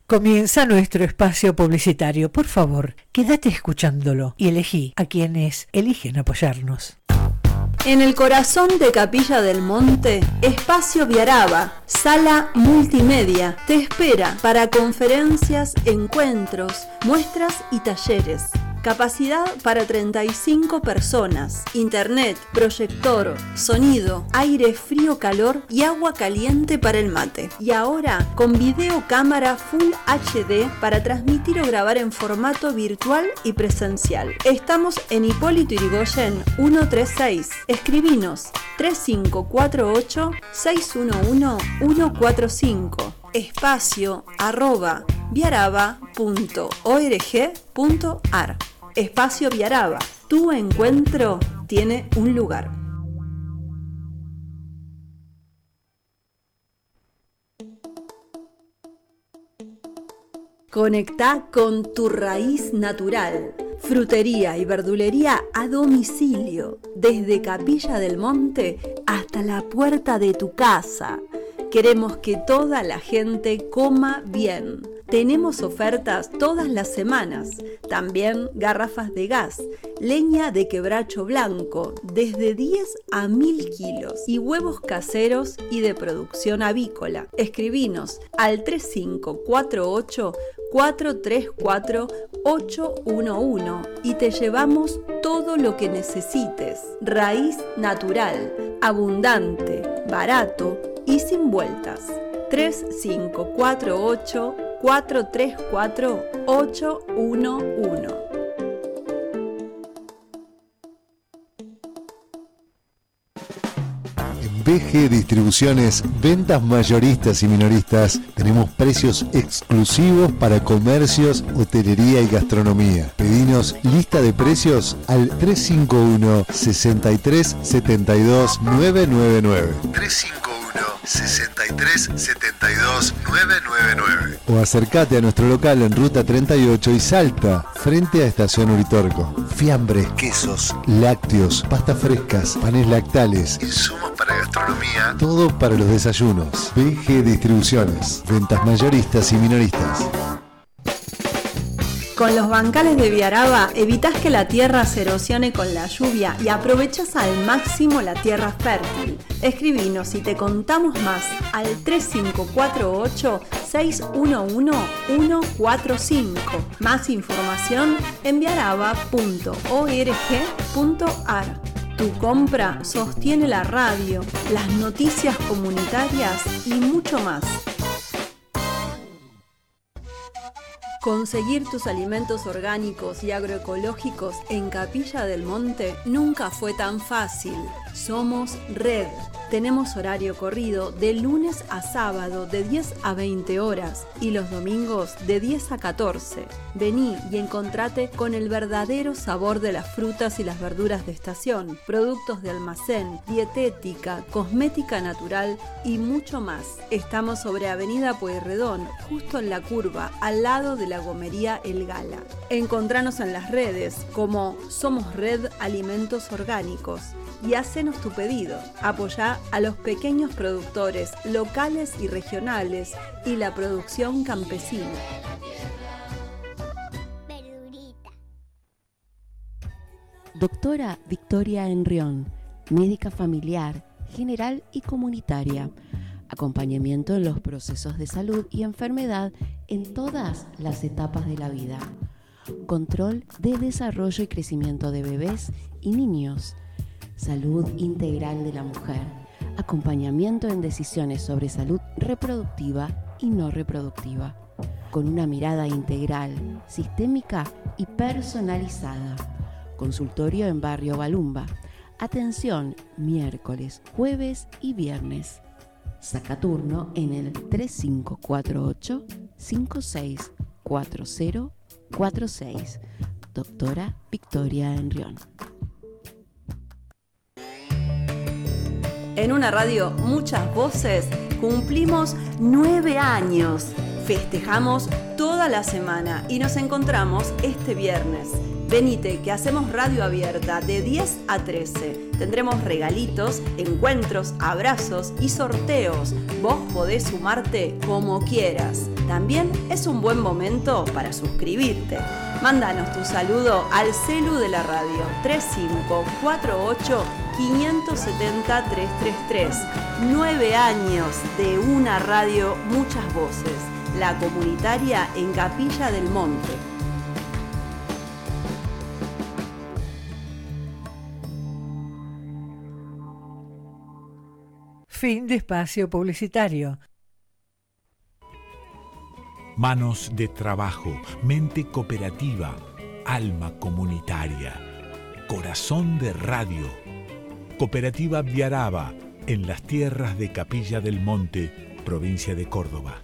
Comienza nuestro espacio publicitario. Por favor, quédate escuchándolo y elegí a quienes eligen apoyarnos. En el corazón de Capilla del Monte, Espacio Viaraba, sala multimedia, te espera para conferencias, encuentros, muestras y talleres. Capacidad para 35 personas. Internet, proyector, sonido, aire frío, calor y agua caliente para el mate. Y ahora con videocámara Full HD para transmitir o grabar en formato virtual y presencial. Estamos en Hipólito Yrigoyen 136. Escribinos 3548-611-145. espacio@viaraba.org.ar. Espacio Viaraba, tu encuentro tiene un lugar. Conectá con tu raíz natural. Frutería y verdulería a domicilio, desde Capilla del Monte hasta la puerta de tu casa. Queremos que toda la gente coma bien. Tenemos ofertas todas las semanas. También garrafas de gas, leña de quebracho blanco, desde 10 a 1000 kilos y huevos caseros y de producción avícola. Escribinos al 3548-434-811 y te llevamos todo lo que necesites. Raíz natural, abundante, barato y sin vueltas. 3548-434-811. BG Distribuciones, ventas mayoristas y minoristas. Tenemos precios exclusivos para comercios, hotelería y gastronomía. Pedinos lista de precios al 351 63 72 999. 63 72 999. O acércate a nuestro local en Ruta 38 y Salta, frente a Estación Uritorco. Fiambres, quesos, lácteos, pastas frescas, panes lactales, insumos para gastronomía, todo para los desayunos. BG Distribuciones, ventas mayoristas y minoristas. Con los bancales de Viaraba evitás que la tierra se erosione con la lluvia y aprovechás al máximo la tierra fértil. Escribinos y te contamos más al 3548-611-145. Más información en viaraba.org.ar. Tu compra sostiene la radio, las noticias comunitarias y mucho más. Conseguir tus alimentos orgánicos y agroecológicos en Capilla del Monte nunca fue tan fácil. Somos Red. Tenemos horario corrido de lunes a sábado de 10 a 20 horas y los domingos de 10 a 14. Vení y encontrate con el verdadero sabor de las frutas y las verduras de estación, productos de almacén, dietética, cosmética natural y mucho más. Estamos sobre Avenida Pueyrredón, justo en la curva, al lado de la gomería El Gala. Encontranos en las redes como Somos Red Alimentos Orgánicos y hacenos tu pedido. Apoyá a los pequeños productores locales y regionales y la producción campesina. Doctora Victoria Enrión, médica familiar, general y comunitaria. Acompañamiento en los procesos de salud y enfermedad en todas las etapas de la vida. Control de desarrollo y crecimiento de bebés y niños. Salud integral de la mujer. Acompañamiento en decisiones sobre salud reproductiva y no reproductiva. Con una mirada integral, sistémica y personalizada. Consultorio en Barrio Balumba. Atención miércoles, jueves y viernes. Saca turno en el 3548-564046. Doctora Victoria Enrión. En una radio, muchas voces, cumplimos 9 años. Festejamos toda la semana y nos encontramos este viernes. Venite, que hacemos radio abierta de 10 a 13. Tendremos regalitos, encuentros, abrazos y sorteos. Vos podés sumarte como quieras. También es un buen momento para suscribirte. Mándanos tu saludo al celu de la radio 3548 570 333. 9 años de una radio, muchas voces. La comunitaria en Capilla del Monte. Fin de espacio publicitario. Manos de trabajo, mente cooperativa, alma comunitaria, corazón de radio. Cooperativa Viaraba, en las tierras de Capilla del Monte, provincia de Córdoba.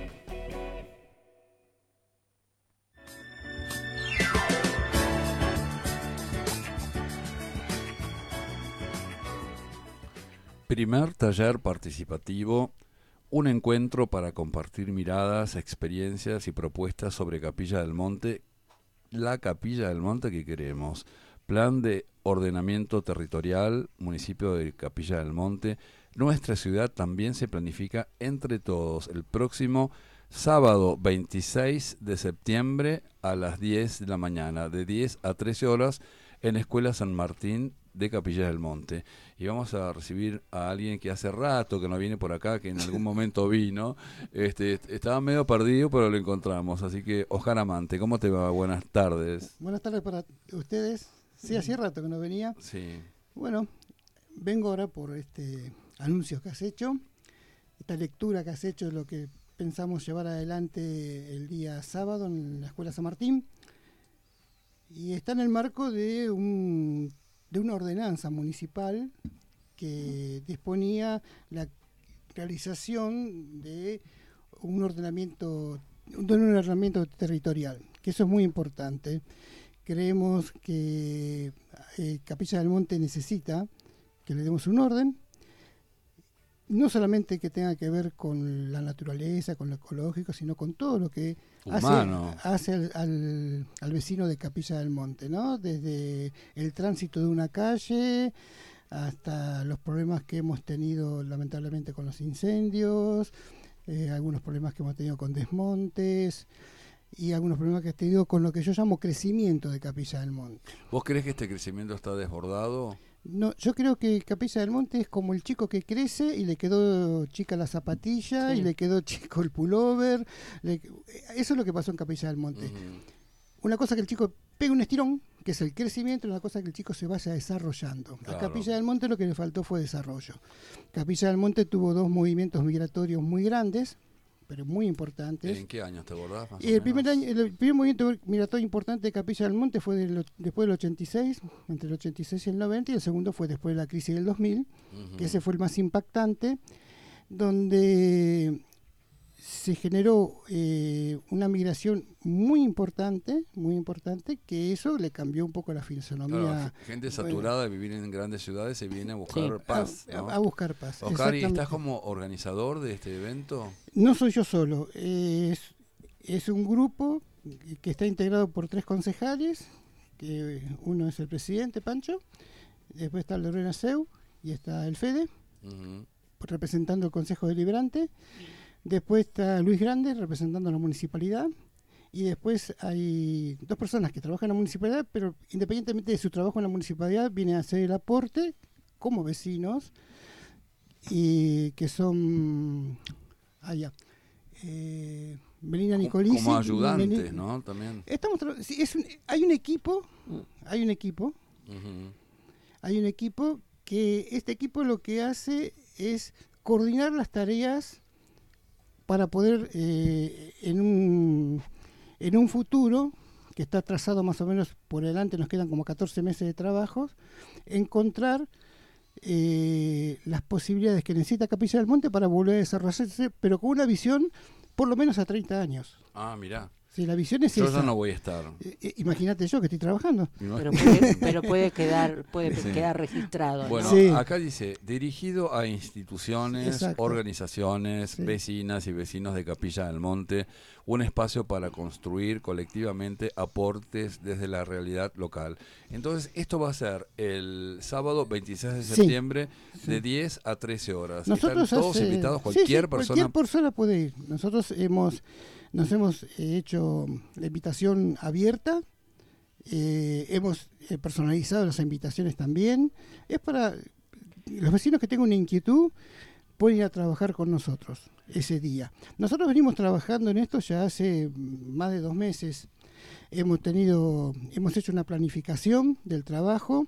Primer taller participativo, un encuentro para compartir miradas, experiencias y propuestas sobre Capilla del Monte, la Capilla del Monte que queremos. Plan de ordenamiento territorial, municipio de Capilla del Monte. Nuestra ciudad también se planifica entre todos el próximo sábado 26 de septiembre a las 10 de la mañana, de 10 a 13 horas en Escuela San Martín de Capilla del Monte. Y vamos a recibir a alguien que hace rato que no viene por acá, que en algún momento vino. Estaba medio perdido, pero lo encontramos. Así que, Oscar Amante, ¿cómo te va? Buenas tardes. Buenas tardes para ustedes. Sí, hacía rato que no venía. Sí. Bueno, vengo ahora por anuncios que has hecho, esta lectura que has hecho de lo que pensamos llevar adelante el día sábado en la Escuela San Martín. Y está en el marco de una ordenanza municipal que disponía la realización de un ordenamiento territorial, que eso es muy importante. Creemos que Capilla del Monte necesita que le demos un orden, no solamente que tenga que ver con la naturaleza, con lo ecológico, sino con todo lo que hace al vecino de Capilla del Monte, ¿no? Desde el tránsito de una calle hasta los problemas que hemos tenido lamentablemente con los incendios, algunos problemas que hemos tenido con desmontes y algunos problemas que hemos tenido con lo que yo llamo crecimiento de Capilla del Monte. ¿Vos crees que este crecimiento está desbordado? No, yo creo que Capilla del Monte es como el chico que crece y le quedó chica la zapatilla, sí, y le quedó chico el pullover. Eso es lo que pasó en Capilla del Monte. Una cosa que el chico pega un estirón, que es el crecimiento, y una cosa que el chico se vaya desarrollando. Claro. A Capilla del Monte lo que le faltó fue desarrollo. Capilla del Monte tuvo 2 movimientos migratorios muy grandes, pero muy importantes. ¿En qué años te acordás? El primer movimiento migratorio importante de Capilla del Monte fue después del 86, entre el 86 y el 90, y el segundo fue después de la crisis del 2000, que ese fue el más impactante, donde se generó una migración muy importante, que eso le cambió un poco la fisonomía. Claro, gente saturada de vivir en grandes ciudades se viene a buscar paz, ¿no? A buscar paz. Oscar, ¿y estás como organizador de este evento? No soy yo solo, es un grupo que está integrado por 3 concejales, que uno es el presidente, Pancho, después está Lorena Seu y está el Fede, representando el Consejo Deliberante. Después está Luis Grande representando a la municipalidad, y después hay 2 personas que trabajan en la municipalidad, pero independientemente de su trabajo en la municipalidad vienen a hacer el aporte como vecinos, y que son Melina Nicolisi como ayudantes, ¿no? También hay un equipo que este equipo lo que hace es coordinar las tareas para poder en un futuro que está trazado más o menos por delante, nos quedan como 14 meses de trabajo, encontrar las posibilidades que necesita Capilla del Monte para volver a desarrollarse, pero con una visión por lo menos a 30 años. Ah, mirá. Sí, la visión es Yo esa. ya no voy a estar. Imagínate yo que estoy trabajando. Pero puede quedar Sí. quedar registrado. Bueno, ¿no? Sí. acá dice, dirigido a instituciones, Exacto. organizaciones, Sí. vecinas y vecinos de Capilla del Monte, un espacio para construir colectivamente aportes desde la realidad local. Entonces, esto va a ser el sábado 26 de Sí. septiembre de Sí. 10 a 13 horas. Nosotros Están todos hace- invitados, sí, cualquier sí, persona. Cualquier persona puede ir. Nosotros nos hemos hecho la invitación abierta, hemos personalizado las invitaciones también. Es para los vecinos que tengan una inquietud, pueden ir a trabajar con nosotros ese día. Nosotros venimos trabajando en esto ya hace más de 2 meses. Hemos hecho una planificación del trabajo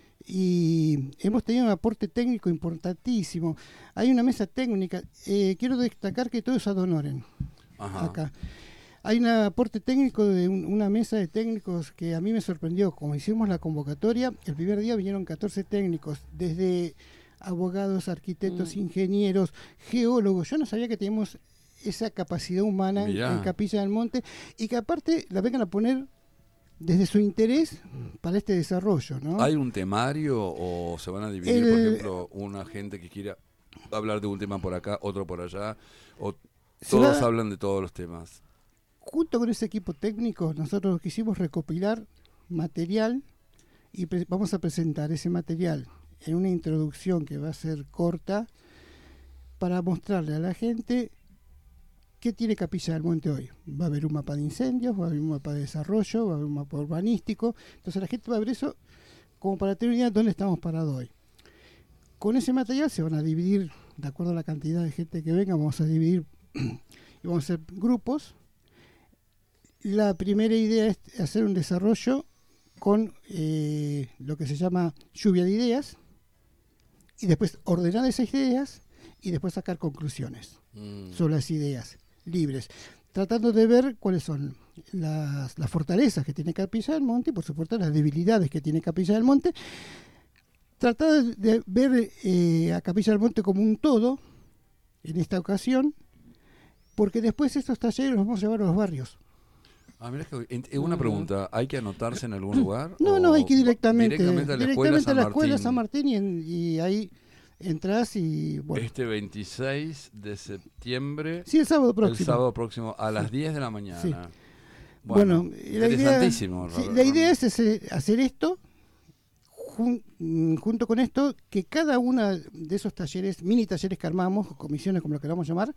y hemos tenido un aporte técnico importantísimo. Hay una mesa técnica. Quiero destacar que todo es ad honorem. Ajá. Acá. Hay un aporte técnico de una mesa de técnicos que a mí me sorprendió. Como hicimos la convocatoria, el primer día vinieron 14 técnicos, desde abogados, arquitectos, ingenieros, geólogos. Yo no sabía que teníamos esa capacidad humana en Capilla del Monte y que aparte la vengan a poner desde su interés para este desarrollo, ¿no? ¿Hay un temario o se van a dividir, por ejemplo, una gente que quiera hablar de un tema por acá, otro por allá, o todos hablan de todos los temas? Junto con ese equipo técnico, nosotros quisimos recopilar material y vamos a presentar ese material en una introducción que va a ser corta para mostrarle a la gente qué tiene Capilla del Monte hoy. Va a haber un mapa de incendios, va a haber un mapa de desarrollo, va a haber un mapa urbanístico. Entonces la gente va a ver eso como para tener una idea de dónde estamos parados hoy. Con ese material se van a dividir, de acuerdo a la cantidad de gente que venga, vamos a dividir y vamos a hacer grupos. La primera idea es hacer un desarrollo con lo que se llama lluvia de ideas y después ordenar esas ideas y después sacar conclusiones sobre las ideas libres, tratando de ver cuáles son las fortalezas que tiene Capilla del Monte y por supuesto las debilidades que tiene Capilla del Monte, tratar de ver a Capilla del Monte como un todo en esta ocasión, porque después estos talleres los vamos a llevar a los barrios. Mirá que, una pregunta, ¿hay que anotarse en algún lugar? No, hay que ir directamente a la escuela San Martín y ahí entras y bueno. Este 26 de septiembre. Sí, el sábado próximo. El sábado próximo a las 10 de la mañana. Sí. Bueno, interesantísimo. La idea es hacer esto, junto con esto, que cada uno de esos talleres, mini talleres que armamos, comisiones como lo queramos llamar,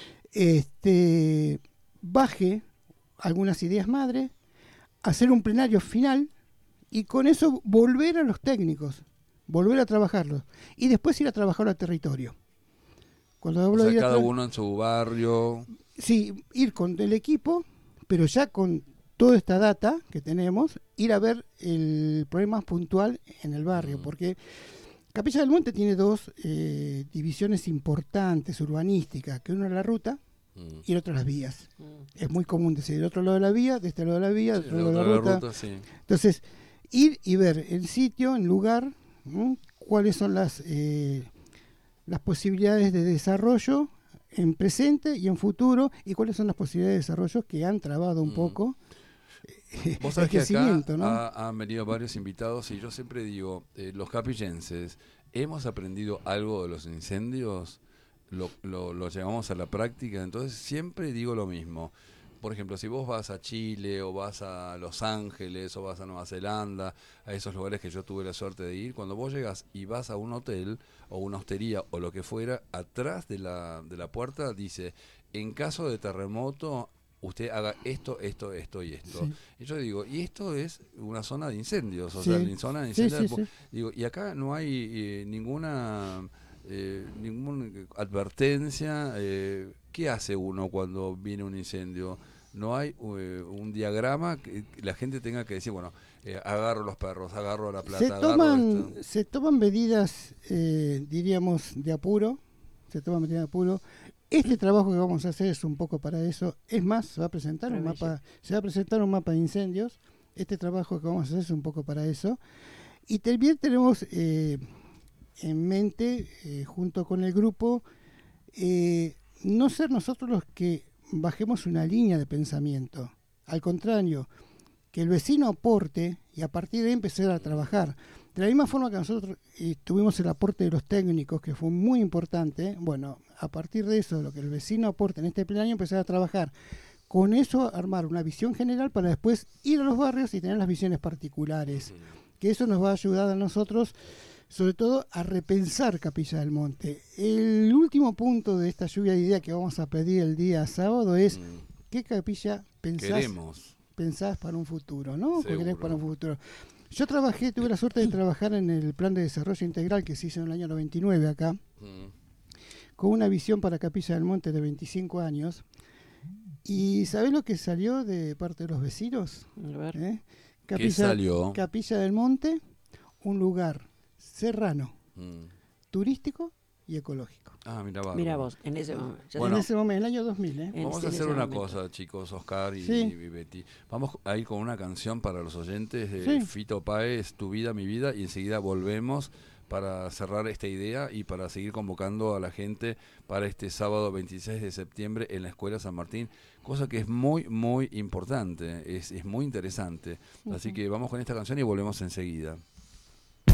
baje algunas ideas madre, hacer un plenario final y con eso volver a los técnicos, volver a trabajarlos y después ir a trabajar al territorio. Cuando hablo de cada uno en su barrio. Sí, ir con el equipo, pero ya con toda esta data que tenemos, ir a ver el problema puntual en el barrio, porque Capilla del Monte tiene 2 divisiones importantes urbanísticas, que una es la ruta y el otro las vías. Es muy común decir, el otro lado de la vía, de este lado de la vía, del otro lado de la ruta. Sí. Entonces, ir y ver el sitio, el lugar, cuáles son las posibilidades de desarrollo en presente y en futuro, y cuáles son las posibilidades de desarrollo que han trabado un poco. Vos sabés que acá ¿no? han venido varios invitados y yo siempre digo, los capillenses, ¿hemos aprendido algo de los incendios? Lo llevamos a la práctica, entonces siempre digo lo mismo. Por ejemplo, si vos vas a Chile o vas a Los Ángeles o vas a Nueva Zelanda, a esos lugares que yo tuve la suerte de ir, cuando vos llegas y vas a un hotel o una hostería o lo que fuera, atrás de la puerta dice, en caso de terremoto, usted haga esto y esto. Sí. Y yo digo, y esto es una zona de incendios, o sea, la zona de incendios. Sí. Digo, y acá no hay ninguna advertencia. ¿Qué hace uno cuando viene un incendio? No hay un diagrama que la gente tenga que decir, bueno, agarro los perros, agarro la plata, se toman medidas, diríamos, de apuro. Este trabajo que vamos a hacer es un poco para eso. Es más, se va a presentar un mapa de incendios. Este trabajo que vamos a hacer es un poco para eso. Y también tenemos en mente, junto con el grupo, no ser nosotros los que bajemos una línea de pensamiento. Al contrario, que el vecino aporte y a partir de ahí empezar a trabajar. De la misma forma que nosotros tuvimos el aporte de los técnicos, que fue muy importante, bueno, a partir de eso, lo que el vecino aporte en este plenario, empezar a trabajar. Con eso armar una visión general para después ir a los barrios y tener las visiones particulares. Que eso nos va a ayudar a nosotros, sobre todo, a repensar Capilla del Monte. El último punto de esta lluvia de ideas que vamos a pedir el día sábado es ¿qué capilla pensás para un futuro? ¿No? ¿Qué querés para un futuro? Yo tuve la suerte de trabajar en el plan de desarrollo integral que se hizo en el año 99 acá, con una visión para Capilla del Monte de 25 años. ¿Y sabés lo que salió de parte de los vecinos? A ver. ¿Qué salió? Capilla del Monte, un lugar serrano, turístico y ecológico. Mira vos, en ese momento. Bueno, en ese momento, en el año 2000. Vamos a hacer una cosa, chicos, Oscar y Betty. Vamos a ir con una canción para los oyentes de Fito Páez, Tu vida, mi vida, y enseguida volvemos para cerrar esta idea y para seguir convocando a la gente para este sábado 26 de septiembre en la Escuela San Martín, cosa que es muy, muy importante, es muy interesante. Así que vamos con esta canción y volvemos enseguida.